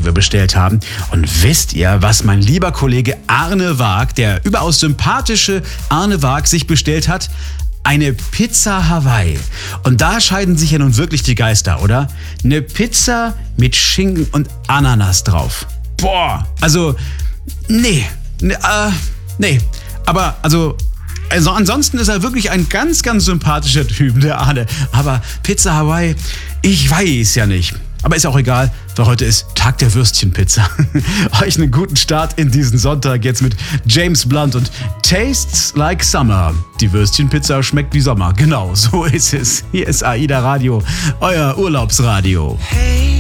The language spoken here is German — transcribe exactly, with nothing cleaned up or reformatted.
wir bestellt haben. Und wisst ihr, was mein lieber Kollege Arne Waag, der überaus sympathische Arne Waag, sich bestellt hat? Eine Pizza Hawaii. Und da scheiden sich ja nun wirklich die Geister, oder? Eine Pizza mit Schinken und Ananas drauf. Boah, also, nee, nee, äh, nee. Aber, also, also ansonsten ist er wirklich ein ganz, ganz sympathischer Typ, der Arne. Aber Pizza Hawaii, ich weiß ja nicht. Aber ist auch egal, weil heute ist Tag der Würstchenpizza. Euch einen guten Start in diesen Sonntag jetzt mit James Blunt und Tastes Like Summer. Die Würstchenpizza schmeckt wie Sommer. Genau, so ist es. Hier ist AIDA Radio, euer Urlaubsradio. Hey.